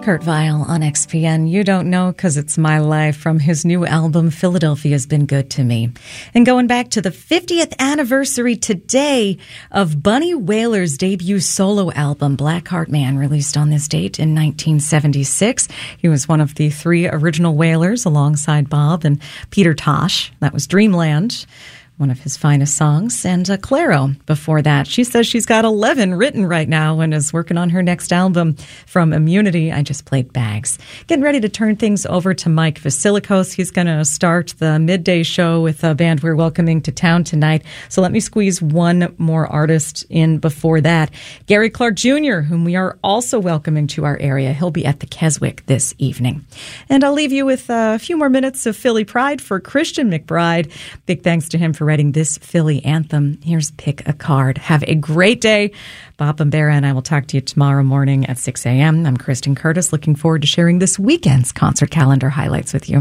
Kurt Vile on XPN. You don't know because it's my life from his new album, Philadelphia's Been Good to Me. And going back to the 50th anniversary today of Bunny Wailer's debut solo album, Black Heart Man, released on this date in 1976. He was one of the three original Wailers alongside Bob and Peter Tosh. That was Dreamland, one of his finest songs, and Clairo before that. She says she's got 11 written right now and is working on her next album. From Immunity, I just played Bags. Getting ready to turn things over to Mike Vasilikos. He's going to start the midday show with a band we're welcoming to town tonight. So let me squeeze one more artist in before that. Gary Clark Jr., whom we are also welcoming to our area. He'll be at the Keswick this evening. And I'll leave you with a few more minutes of Philly Pride for Christian McBride. Big thanks to him for writing this Philly anthem. Here's Pick a Card. Have a great day. Bob Bombera and I will talk to you tomorrow morning at 6 a.m. I'm Kristen Curtis, looking forward to sharing this weekend's concert calendar highlights with you.